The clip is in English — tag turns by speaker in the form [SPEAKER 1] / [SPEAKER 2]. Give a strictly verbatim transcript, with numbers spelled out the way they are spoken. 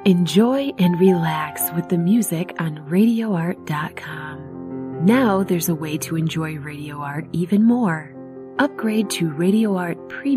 [SPEAKER 1] Enjoy and relax with the music on radio art dot com. Now there's a way to enjoy Radio Art even more. Upgrade to Radio Art Premium